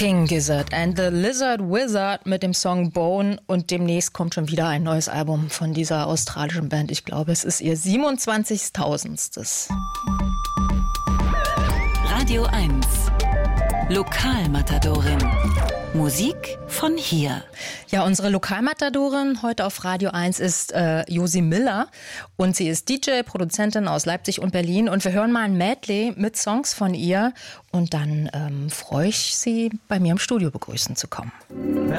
King Gizzard and the Lizard Wizard mit dem Song Bone, und demnächst kommt schon wieder ein neues Album von dieser australischen Band. Ich glaube, es ist ihr 27.000. Radio 1 Lokalmatadorin. Musik von hier. Ja, unsere Lokalmatadorin heute auf Radio 1 ist Josi Miller, und sie ist DJ, Produzentin aus Leipzig und Berlin, und wir hören mal ein Medley mit Songs von ihr, und dann freue ich sie, bei mir im Studio begrüßen zu kommen. Wer